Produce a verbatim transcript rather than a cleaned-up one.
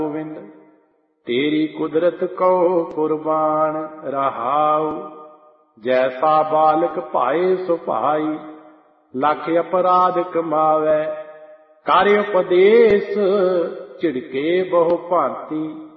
ਗੋਬਿੰਦ ਤੇਰੀ ਕੁਦਰਤ ਕਉ ਕੁਰਬਾਨ ਰਹਾਉ। ਜੈਸਾ ਬਾਲਕ ਭਾਏ ਸੋ ਭਾਈ, ਲੱਖ ਅਪਰਾਧ ਕਮਾਵੈ। ਕਰ ਉਪਦੇਸ ਝਿੜਕੇ ਬਹੁ ਭਾਂਤੀ,